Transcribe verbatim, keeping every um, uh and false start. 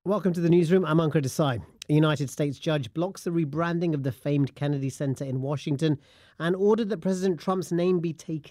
Welcome to the newsroom. I'm Ankur Desai. A United States judge blocks the rebranding of the famed Kennedy Center in Washington and ordered that President Trump's name be taken